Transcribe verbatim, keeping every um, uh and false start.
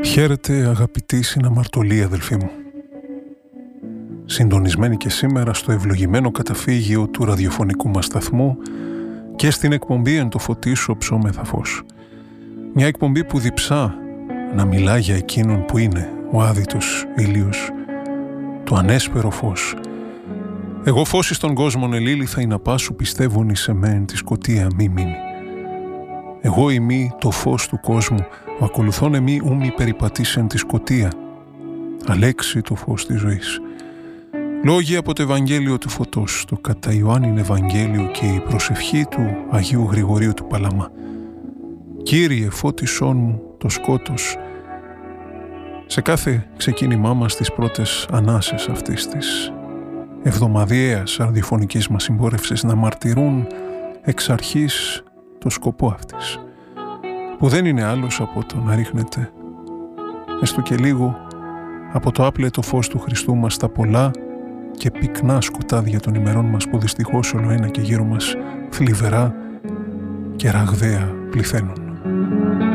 Χαίρετε αγαπητοί συναμαρτωλοί αδελφοί μου. Συντονισμένοι και σήμερα στο ευλογημένο καταφύγιο του ραδιοφωνικού μας σταθμού και στην εκπομπή «Εν το φωτί σου οψόμεθα φως». Μια εκπομπή που διψά να μιλά για εκείνον που είναι ο άδειτος ήλιος, το ανέσπερο φως. Εγώ φως εις των κόσμων ελήλυθα, η να πάσου πιστεύουν εις εμέν τη σκοτία μη μείνει. Εγώ ημί το φως του κόσμου, ο ακολουθών εμεί ου μη περιπατήσεν τη σκοτία. Αλέξη το φως της ζωής. Λόγοι από το Ευαγγέλιο του Φωτός, το κατά Ιωάννην Ευαγγέλιο και η προσευχή του Αγίου Γρηγορίου του Παλαμά. Κύριε φώτισόν μου το σκότος. Σε κάθε ξεκίνημά μας τις πρώτες ανάσες αυτής της εβδομαδιαίας ραδιοφωνικής μας συμπόρευσης να μαρτυρούν εξ αρχής το σκοπό αυτής, που δεν είναι άλλος από το να ρίχνεται έστω και λίγο από το άπλετο φως του Χριστού μας στα πολλά και πυκνά σκοτάδια των ημερών μας που δυστυχώς όλο ένα και γύρω μας θλιβερά και ραγδαία πληθαίνουν.